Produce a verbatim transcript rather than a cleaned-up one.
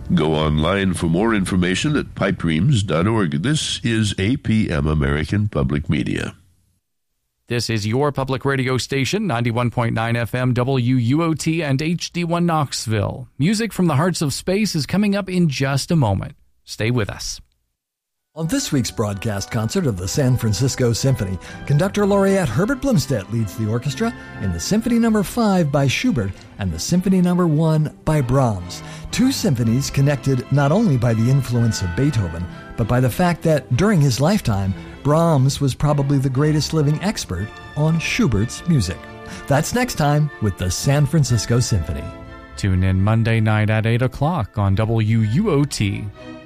Go online for more information at pipe dreams dot org. This is A P M American Public Media. This is your public radio station, ninety-one point nine F M W U O T and H D one Knoxville. Music from the Hearts of Space is coming up in just a moment. Stay with us. On this week's broadcast concert of the San Francisco Symphony, conductor laureate Herbert Blomstedt leads the orchestra in the Symphony Number five by Schubert and the Symphony Number one by Brahms. Two symphonies connected not only by the influence of Beethoven, but by the fact that during his lifetime, Brahms was probably the greatest living expert on Schubert's music. That's next time with the San Francisco Symphony. Tune in Monday night at eight o'clock on W U O T.